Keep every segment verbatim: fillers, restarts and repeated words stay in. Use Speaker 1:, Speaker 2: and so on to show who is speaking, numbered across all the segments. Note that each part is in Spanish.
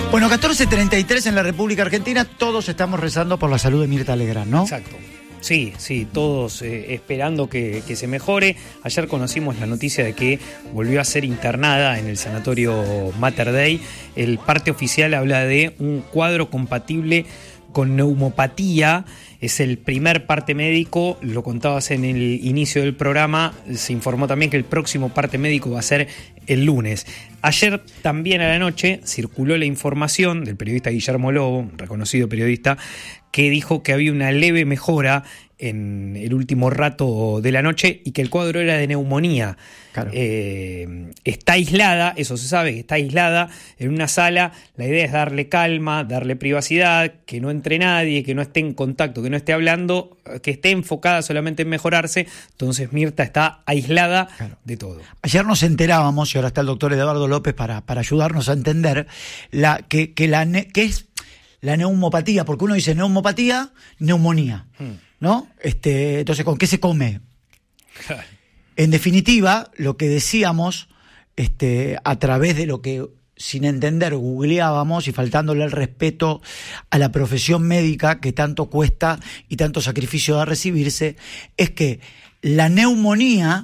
Speaker 1: Bueno, catorce treinta y tres en la República Argentina, todos estamos rezando por la salud de Mirta Legrand, ¿no?
Speaker 2: Exacto. Sí, sí, todos eh, esperando que, que se mejore. Ayer conocimos la noticia de que volvió a ser internada en el sanatorio Mater Dei. El parte oficial habla de un cuadro compatible con neumopatía. Es el primer parte médico, lo contabas en el inicio del programa, se informó también que el próximo parte médico va a ser el lunes. Ayer también a la noche circuló la información del periodista Guillermo Lobo, un reconocido periodista, que dijo que había una leve mejora en el último rato de la noche y que el cuadro era de neumonía. Claro. Eh, está aislada, eso se sabe, que está aislada en una sala. La idea es darle calma, darle privacidad, que no entre nadie, que no esté en contacto, que no esté hablando, que esté enfocada solamente en mejorarse. Entonces Mirta está aislada, claro, de todo.
Speaker 1: Ayer nos enterábamos, y ahora está el doctor Eduardo López para, para ayudarnos a entender la, que, que, la, que es la neumopatía, porque uno dice neumopatía, neumonía, hmm. ¿no? Este, entonces, ¿con qué se come? Claro. En definitiva, lo que decíamos, este, a través de lo que, sin entender, googleábamos y faltándole el respeto a la profesión médica que tanto cuesta y tanto sacrificio da recibirse, es que la neumonía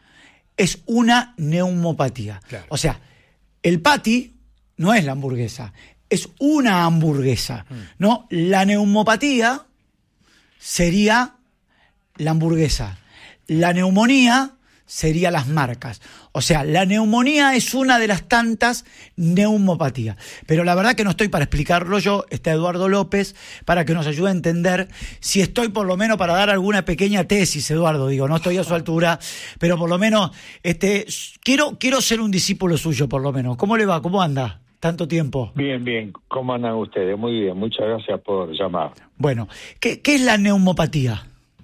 Speaker 1: es una neumopatía. Claro. O sea, el patty no es la hamburguesa, es una hamburguesa, mm. ¿no? La neumopatía sería la hamburguesa. La neumonía sería las marcas. O sea, la neumonía es una de las tantas neumopatías. Pero la verdad que no estoy para explicarlo yo, está Eduardo López, para que nos ayude a entender, si estoy por lo menos para dar alguna pequeña tesis, Eduardo, digo, no estoy a su altura, pero por lo menos, este, quiero, quiero ser un discípulo suyo, por lo menos. ¿Cómo le va? ¿Cómo anda? Tanto tiempo.
Speaker 3: Bien, bien. ¿Cómo andan ustedes? Muy bien. Muchas gracias por llamar.
Speaker 1: Bueno, ¿qué, qué es la neumopatía?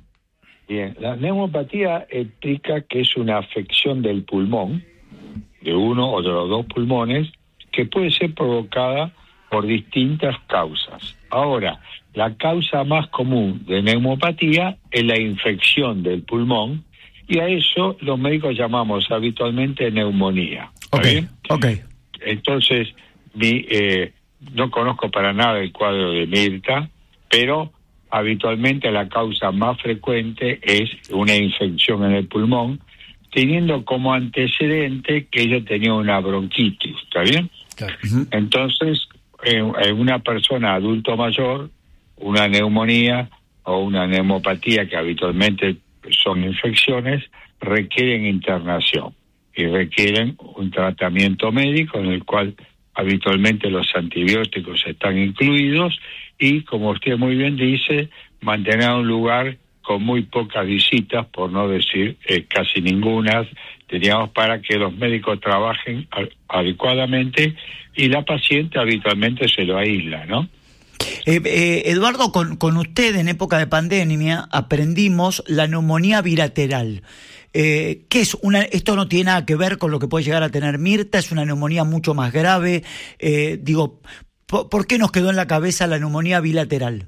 Speaker 3: Bien, la neumopatía explica que es una afección del pulmón, de uno o de los dos pulmones, que puede ser provocada por distintas causas. Ahora, la causa más común de neumopatía es la infección del pulmón, y a eso los médicos llamamos habitualmente neumonía.
Speaker 1: Ok, bien? ok.
Speaker 3: Entonces, mi, eh, no conozco para nada el cuadro de Mirta, pero habitualmente la causa más frecuente es una infección en el pulmón, teniendo como antecedente que ella tenía una bronquitis, ¿está bien? Claro. Entonces, en, en una persona adulto mayor, una neumonía o una neumopatía, que habitualmente son infecciones, requieren internación y requieren un tratamiento médico en el cual habitualmente los antibióticos están incluidos y, como usted muy bien dice, mantener un lugar con muy pocas visitas, por no decir eh, casi ninguna, teníamos, para que los médicos trabajen adecuadamente, y la paciente habitualmente se lo aísla, ¿no?
Speaker 1: Eh, eh, Eduardo, con, con usted en época de pandemia aprendimos la neumonía bilateral. Eh, ¿Qué es una? Esto no tiene nada que ver con lo que puede llegar a tener Mirta, es una neumonía mucho más grave. Eh, digo, ¿por, ¿por qué nos quedó en la cabeza la neumonía bilateral?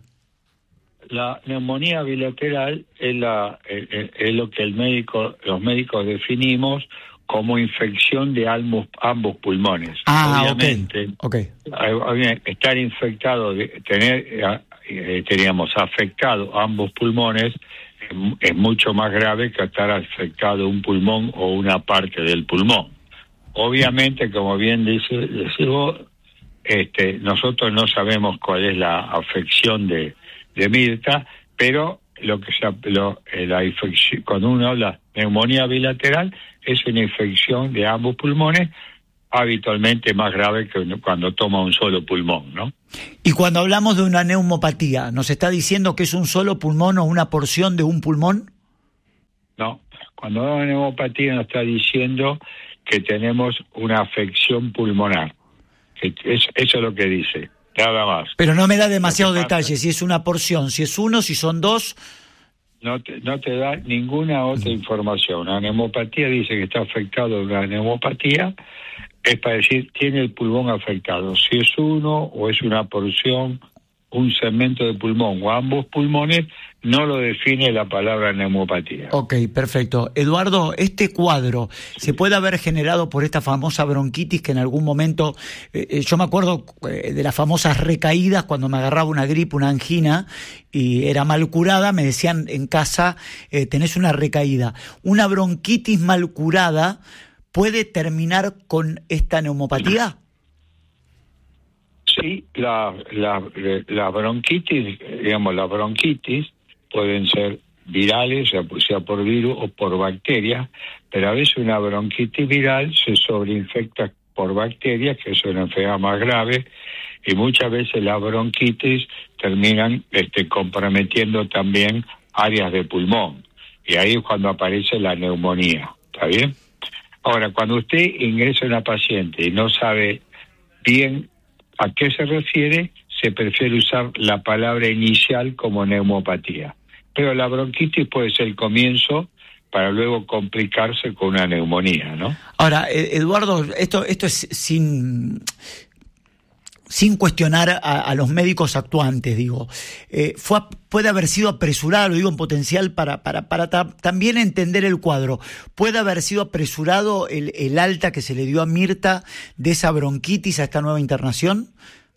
Speaker 3: La neumonía bilateral es, la, es, es lo que el médico, los médicos definimos como infección de ambos, ambos pulmones.
Speaker 1: Ah,
Speaker 3: obviamente,
Speaker 1: okay,
Speaker 3: okay. Estar infectado, tener, eh, teníamos afectado ambos pulmones, es mucho más grave que estar afectado un pulmón o una parte del pulmón. Obviamente, como bien dice, dice vos, este, nosotros no sabemos cuál es la afección de, de Mirta, pero lo que se, lo, la infección, cuando uno habla de neumonía bilateral, es una infección de ambos pulmones, habitualmente más grave que cuando toma un solo pulmón, ¿no?
Speaker 1: Y cuando hablamos de una neumopatía, ¿nos está diciendo que es un solo pulmón o una porción de un pulmón?
Speaker 3: No, cuando hablamos de neumopatía nos está diciendo que tenemos una afección pulmonar. Que es, eso es lo que dice, nada más.
Speaker 1: Pero no me da demasiado detalle, si es una porción, si es uno, si son dos.
Speaker 3: No te, no te da ninguna otra uh-huh. información. La neumopatía dice que está afectado de una neumopatía, es para decir, tiene el pulmón afectado. Si es uno, o es una porción, un segmento de pulmón o ambos pulmones, no lo define la palabra neumopatía.
Speaker 1: Ok, perfecto. Eduardo, este cuadro se puede haber generado por esta famosa bronquitis que en algún momento, eh, yo me acuerdo eh, de las famosas recaídas cuando me agarraba una gripe, una angina y era mal curada, me decían en casa, eh, tenés una recaída. ¿Una bronquitis mal curada puede terminar con esta neumopatía?
Speaker 3: Sí, la, la, la bronquitis, digamos, la bronquitis pueden ser virales, sea, sea por virus o por bacterias, pero a veces una bronquitis viral se sobreinfecta por bacterias, que es una enfermedad más grave, y muchas veces las bronquitis terminan este, comprometiendo también áreas de pulmón, y ahí es cuando aparece la neumonía, ¿está bien? Ahora, cuando usted ingresa a una paciente y no sabe bien a qué se refiere, se prefiere usar la palabra inicial como neumopatía. Pero la bronquitis puede ser el comienzo para luego complicarse con una neumonía, ¿no?
Speaker 1: Ahora, Eduardo, esto esto es sin sin cuestionar a, a los médicos actuantes, digo. Eh, fue puede haber sido apresurado, lo digo en potencial, para para para ta, también entender el cuadro. ¿Puede haber sido apresurado el, el alta que se le dio a Mirta de esa bronquitis a esta nueva internación?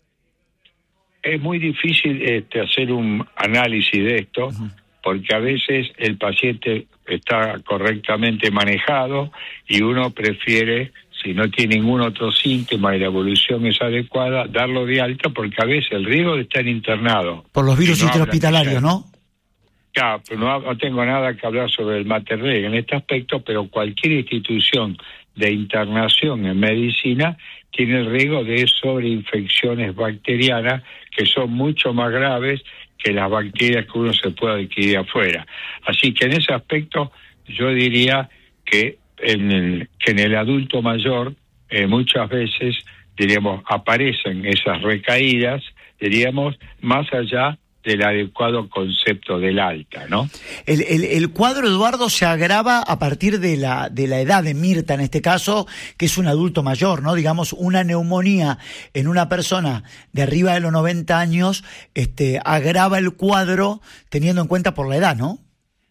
Speaker 3: Es muy difícil este, hacer un análisis de esto, uh-huh. porque a veces el paciente está correctamente manejado y uno prefiere, si no tiene ningún otro síntoma y la evolución es adecuada, darlo de alta, porque a veces el riesgo de estar internado...
Speaker 1: Por los virus no intrahospitalarios, ¿no?
Speaker 3: Claro, pero no, no tengo nada que hablar sobre el Mater Dei en este aspecto, pero cualquier institución de internación en medicina tiene el riesgo de sobreinfecciones bacterianas que son mucho más graves que las bacterias que uno se puede adquirir afuera. Así que en ese aspecto yo diría que en el, que en el adulto mayor eh, muchas veces, diríamos, aparecen esas recaídas, diríamos, más allá del adecuado concepto del alta, ¿no?
Speaker 1: El, el, el cuadro, Eduardo, se agrava a partir de la de la edad de Mirta, en este caso, que es un adulto mayor, ¿no? Digamos, una neumonía en una persona de arriba de los noventa años, este, agrava el cuadro teniendo en cuenta por la edad, ¿no?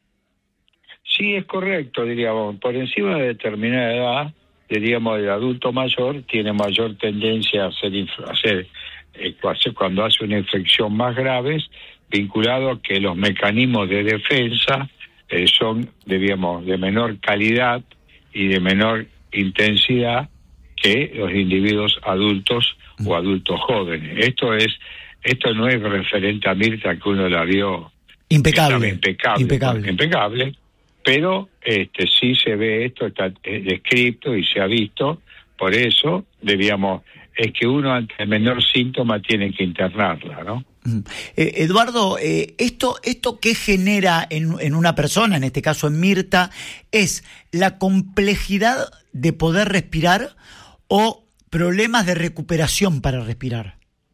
Speaker 3: Sí, es correcto, diríamos. Por encima de determinada edad, diríamos, el adulto mayor tiene mayor tendencia a ser, a ser eh, cuando hace una infección más grave, vinculado a que los mecanismos de defensa eh, son, diríamos, de menor calidad y de menor intensidad que los individuos adultos o adultos jóvenes. Esto es, esto no es referente a Mirta, que uno la vio
Speaker 1: impecable,
Speaker 3: impecable,
Speaker 1: impecable,
Speaker 3: impecable. Pero este sí se ve esto, está descrito y se ha visto, por eso, debíamos, es que uno ante el menor síntoma tiene que internarla, ¿no?
Speaker 1: Eh, Eduardo, eh, esto, esto que genera en, en una persona, en este caso en Mirta, es la complejidad de poder respirar o problemas de recuperación para respirar.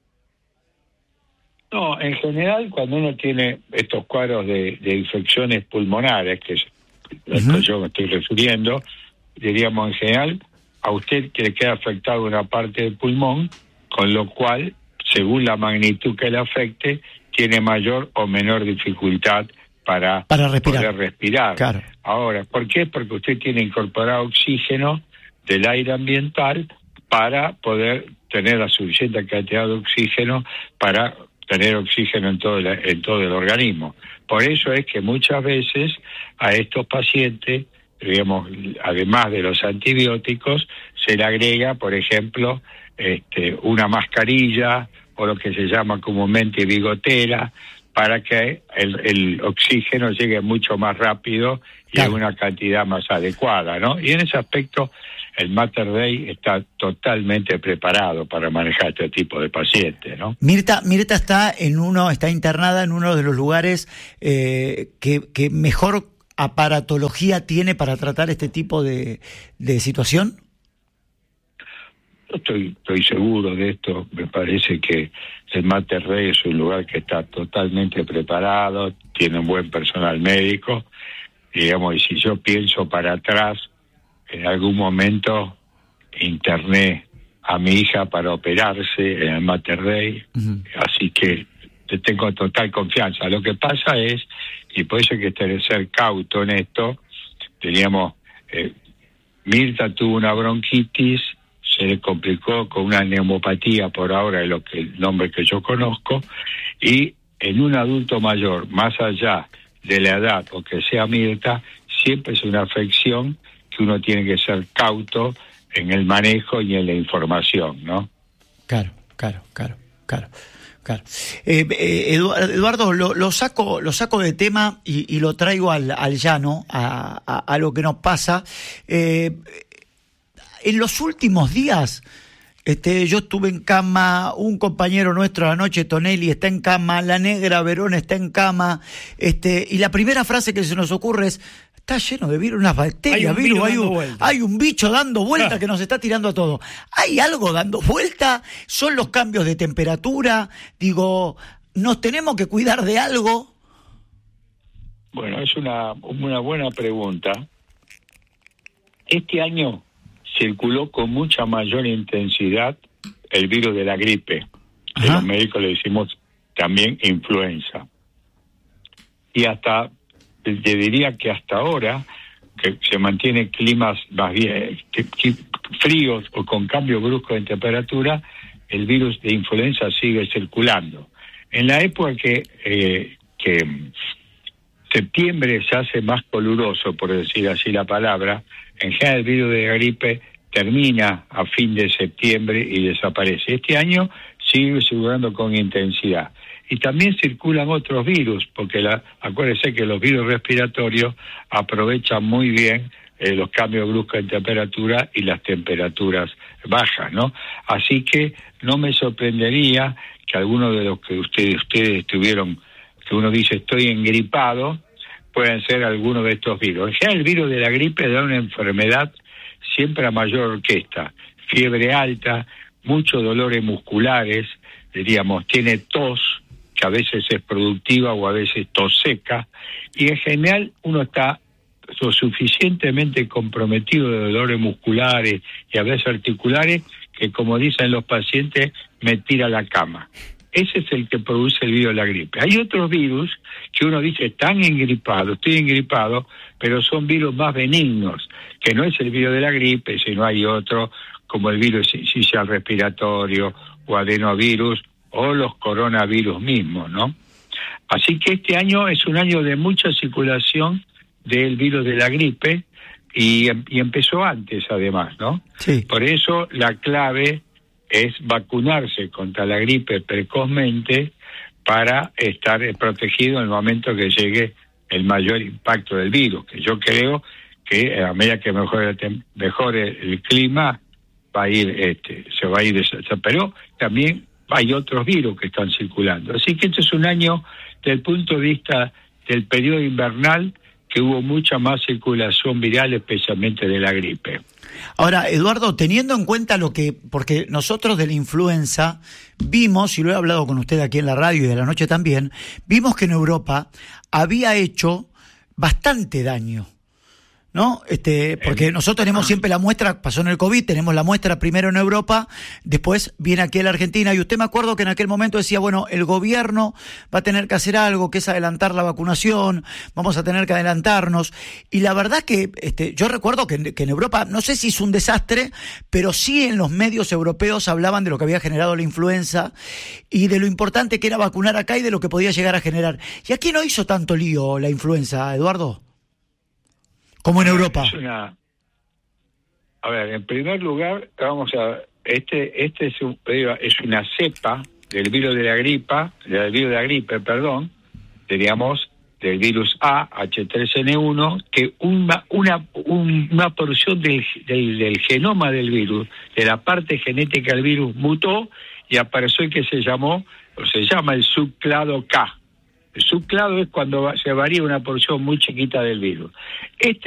Speaker 3: No, en general, cuando uno tiene estos cuadros de, de infecciones pulmonares, que es a esto uh-huh. yo me estoy refiriendo, diríamos en general, a usted que le queda afectado una parte del pulmón, con lo cual, según la magnitud que le afecte, tiene mayor o menor dificultad para,
Speaker 1: para respirar.
Speaker 3: poder respirar.
Speaker 1: Claro.
Speaker 3: Ahora, ¿por qué? Porque usted tiene incorporado oxígeno del aire ambiental para poder tener la suficiente cantidad de oxígeno para tener oxígeno en todo el, en todo el organismo. Por eso es que muchas veces a estos pacientes, digamos, además de los antibióticos, se le agrega, por ejemplo, este, una mascarilla o lo que se llama comúnmente bigotera, para que el, el oxígeno llegue mucho más rápido y claro. a una cantidad más adecuada, ¿no? Y en ese aspecto el Mater Dei está totalmente preparado para manejar este tipo de pacientes, ¿no?
Speaker 1: Mirta, Mirta está en uno, está internada en uno de los lugares eh, que, que mejor aparatología tiene para tratar este tipo de, de situación.
Speaker 3: Yo estoy, estoy seguro de esto. Me parece que el Mater Dei es un lugar que está totalmente preparado, tiene un buen personal médico, digamos, y si yo pienso para atrás, en algún momento interné a mi hija para operarse en el Mater Dei, uh-huh. así que tengo total confianza. Lo que pasa es, y por eso hay que ser cauto en esto, teníamos, eh, Mirta tuvo una bronquitis, se le complicó con una neumopatía por ahora, es lo que el nombre que yo conozco, y en un adulto mayor, más allá de la edad o que sea Mirta, siempre es una afección que uno tiene que ser cauto en el manejo y en la información, ¿no?
Speaker 1: Claro, claro, claro, claro. Claro. Eh, eh, Eduardo, lo, lo saco lo saco de tema y, y lo traigo al, al llano, a, a, a lo que nos pasa. Eh, en los últimos días, este, yo estuve en cama, un compañero nuestro anoche, Tonelli, está en cama, la negra Verón está en cama, este, y la primera frase que se nos ocurre es: está lleno de virus, unas bacterias, hay un, virus, hay, un, hay un bicho dando vuelta que nos está tirando a todo. ¿Hay algo dando vuelta? ¿Son los cambios de temperatura? Digo, ¿nos tenemos que cuidar de algo?
Speaker 3: Bueno, es una, una buena pregunta. Este año circuló con mucha mayor intensidad el virus de la gripe. Que los médicos le decimos también influenza. Y hasta... te diría que hasta ahora, que se mantiene climas más bien fríos o con cambio brusco de temperatura, el virus de influenza sigue circulando. En la época que, eh, que septiembre se hace más caluroso, por decir así la palabra, en general el virus de la gripe termina a fin de septiembre y desaparece. Este año sigue circulando con intensidad. Y también circulan otros virus, porque la, acuérdense que los virus respiratorios aprovechan muy bien eh, los cambios bruscos de temperatura y las temperaturas bajas, ¿no? Así que no me sorprendería que algunos de los que ustedes, ustedes estuvieron, que uno dice estoy engripado, pueden ser algunos de estos virus. Ya el virus de la gripe da una enfermedad siempre a mayor orquesta, fiebre alta, muchos dolores musculares, diríamos, tiene tos, que a veces es productiva o a veces tos seca, y en general uno está lo suficientemente comprometido de dolores musculares y a veces articulares que, como dicen los pacientes, me tira a la cama. Ese es el que produce el virus de la gripe. Hay otros virus que uno dice, están engripados, estoy engripado, pero son virus más benignos, que no es el virus de la gripe, sino hay otro, como el virus sincicial respiratorio o adenovirus, o los coronavirus mismos, ¿no? Así que este año es un año de mucha circulación del virus de la gripe y, y empezó antes, además, ¿no?
Speaker 1: Sí.
Speaker 3: Por eso la clave es vacunarse contra la gripe precozmente para estar protegido en el momento que llegue el mayor impacto del virus, que yo creo que a medida que mejore, mejore el clima va a ir, este, se va a ir, pero también hay otros virus que están circulando. Así que este es un año, desde el punto de vista del periodo invernal, que hubo mucha más circulación viral, especialmente de la gripe.
Speaker 1: Ahora, Eduardo, teniendo en cuenta lo que, porque nosotros de la influenza vimos, y lo he hablado con usted aquí en la radio y de la noche también, vimos que en Europa había hecho bastante daño, ¿no? Este, porque nosotros tenemos siempre la muestra, pasó en el COVID, tenemos la muestra primero en Europa, después viene aquí a la Argentina, y usted me acuerdo que en aquel momento decía, bueno, el gobierno va a tener que hacer algo, que es adelantar la vacunación, vamos a tener que adelantarnos, y la verdad que este, yo recuerdo que, que en Europa, no sé si es un desastre, pero sí en los medios europeos hablaban de lo que había generado la influenza, y de lo importante que era vacunar acá y de lo que podía llegar a generar. Y aquí no hizo tanto lío la influenza, Eduardo, como en Europa.
Speaker 3: Es una, a ver, en primer lugar, vamos a este este es, un, es una cepa del virus de la gripa, del virus de la gripe, perdón, diríamos del virus A, H tres N uno, que una una una porción del, del del genoma del virus, de la parte genética del virus mutó y apareció el que se llamó o se llama el subclado K. El subclado es cuando se varía una porción muy chiquita del virus. Este